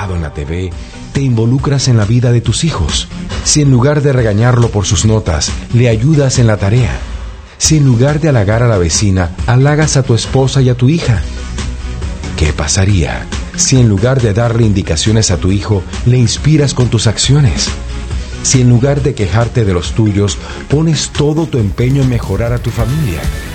ocupado en la TV, te involucras en la vida de tus hijos? Si en lugar de regañarlo por sus notas, le ayudas en la tarea. Si en lugar de halagar a la vecina, halagas a tu esposa y a tu hija. ¿Qué pasaría si en lugar de darle indicaciones a tu hijo, le inspiras con tus acciones? Si en lugar de quejarte de los tuyos, pones todo tu empeño en mejorar a tu familia.